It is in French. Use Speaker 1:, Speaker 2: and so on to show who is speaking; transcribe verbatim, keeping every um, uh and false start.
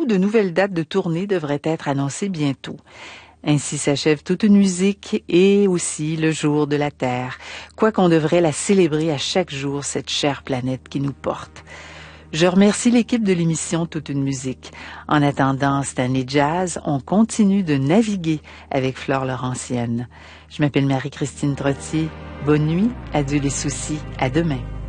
Speaker 1: de nouvelles dates de tournée devraient être annoncées bientôt. Ainsi s'achève toute une musique et aussi le jour de la Terre, quoiqu'on devrait la célébrer à chaque jour, cette chère planète qui nous porte. Je remercie l'équipe de l'émission Toute une musique. En attendant Stanley Jazz, on continue de naviguer avec Flore Laurentienne. Je m'appelle Marie-Christine Trottier. Bonne nuit, adieu les soucis, à demain.